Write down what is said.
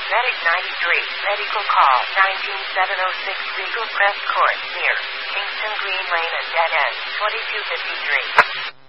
Medic 93, medical call 19706 Regal Crest Court, near Kingston Green Lane and Dead End, 2253.